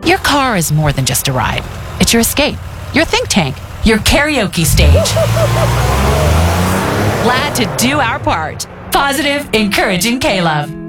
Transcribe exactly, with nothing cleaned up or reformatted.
Your car is more than just a ride. It's your escape, your think tank, your karaoke stage. Glad to do our part. Positive, encouraging K-Love.